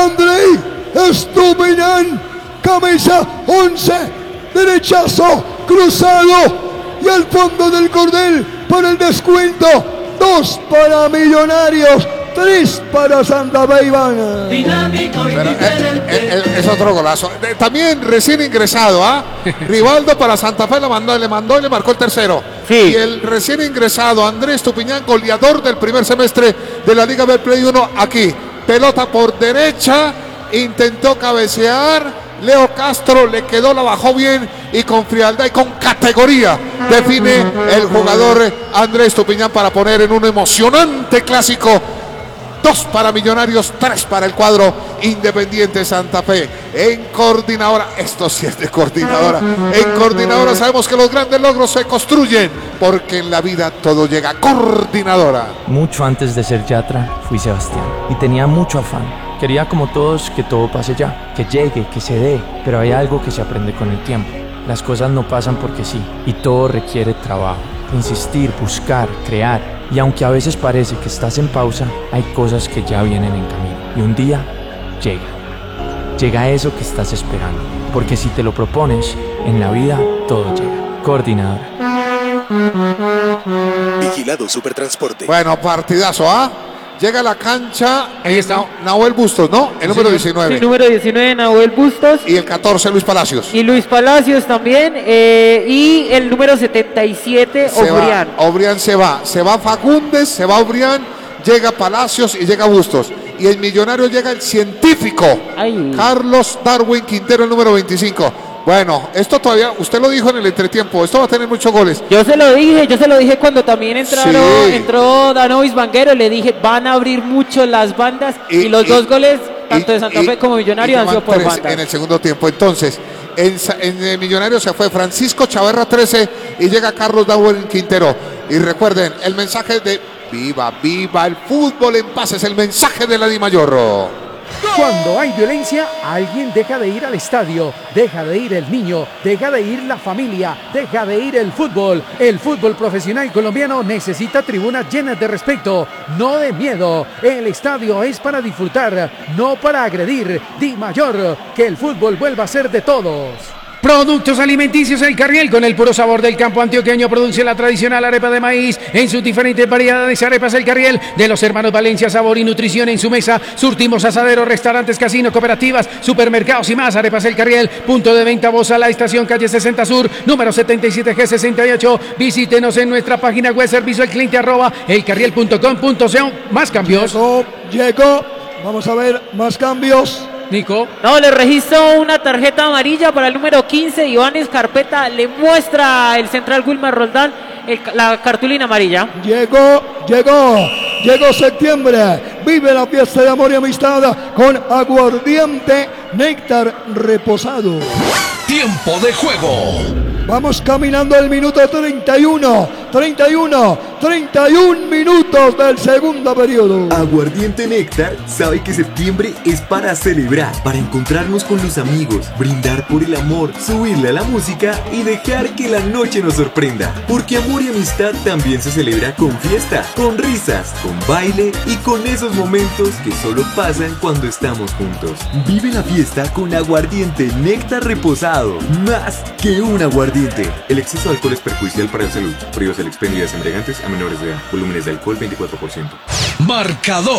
Andrei Estupiñán, camisa 11, derechazo, cruzado y al fondo del cordel para el descuento. 2 para Millonarios, 3 para Santa Fe, Iván. Dinámico y diferente. Es otro golazo. También recién ingresado, Rivaldo para Santa Fe le mandó y le marcó el tercero. Sí. Y el recién ingresado Andrés Estupiñán, goleador del primer semestre de la Liga Betplay 1, aquí. Pelota por derecha, intentó cabecear. Leo Castro le quedó, la bajó bien y con frialdad y con categoría define el jugador Andrés Estupiñán para poner en un emocionante clásico. 2 para Millonarios, 3 para el cuadro Independiente Santa Fe. En coordinadora, esto sí es de coordinadora. En coordinadora sabemos que los grandes logros se construyen, porque en la vida todo llega. Coordinadora. Mucho antes de ser Yatra, fui Sebastián y tenía mucho afán. Quería, como todos, que todo pase ya, que llegue, que se dé, pero hay algo que se aprende con el tiempo. Las cosas no pasan porque sí, y todo requiere trabajo, insistir, buscar, crear. Y aunque a veces parece que estás en pausa, hay cosas que ya vienen en camino. Y un día llega eso que estás esperando. Porque si te lo propones, en la vida todo llega. Coordinadora. Vigilado Supertransporte. Bueno, partidazo, Llega a la cancha. Ahí está. Nahuel Bustos, ¿no? El número 19. Sí, número 19, Nahuel Bustos. Y el 14, Luis Palacios. Y Luis Palacios también. Y el número 77, Obrián. Obrián se va. Se va Fagundes, se va Obrián, llega Palacios y llega Bustos. Y el Millonario llega el científico. Carlos Darwin Quintero, el número 25. Bueno, esto todavía, usted lo dijo en el entretiempo, esto va a tener muchos goles. Yo se lo dije cuando también entró Danovis Vanguero, le dije, van a abrir mucho las bandas y los 2 goles, tanto de Santa Fe como Millonarios, han sido por bandas. En el segundo tiempo, entonces, en Millonarios se fue Francisco Chaverra 13 y llega Carlos Darwin Quintero. Y recuerden, el mensaje de viva el fútbol en paz, es el mensaje de la Dimayor. Cuando hay violencia, alguien deja de ir al estadio, deja de ir el niño, deja de ir la familia, deja de ir el fútbol. El fútbol profesional colombiano necesita tribunas llenas de respeto, no de miedo. El estadio es para disfrutar, no para agredir. Dimayor, que el fútbol vuelva a ser de todos. Productos alimenticios El Carriel, con el puro sabor del campo antioqueño, produce la tradicional arepa de maíz en sus diferentes variedades. Arepas El Carriel, de los hermanos Valencia, sabor y nutrición en su mesa. Surtimos asaderos, restaurantes, casinos, cooperativas, supermercados y más. Arepas El Carriel, punto de venta Bosa, la estación calle 60 Sur, número 77G68. Visítenos en nuestra página web, servicio al cliente @elcarriel.com.co. Más cambios. Llegó, vamos a ver, más cambios. Nico. No, le registro una tarjeta amarilla para el número 15, Iván Escarpeta, le muestra el central Wilmar Roldán la cartulina amarilla. Llegó septiembre, vive la fiesta de amor y amistad con aguardiente Néctar Reposado. Tiempo de juego. Vamos caminando el minuto 31 minutos del segundo periodo. Aguardiente Néctar sabe que septiembre es para celebrar, para encontrarnos con los amigos, brindar por el amor, subirle a la música y dejar que la noche nos sorprenda. Porque amor y amistad también se celebra con fiesta, con risas, con baile y con esos momentos que solo pasan cuando estamos juntos. Vive la fiesta con aguardiente Néctar Reposado, más que un aguardiente. El exceso de alcohol es perjudicial para la salud. Prohíbas el expendio de bebidas embriagantes a menores de edad. Volúmenes de alcohol 24%. Marcador.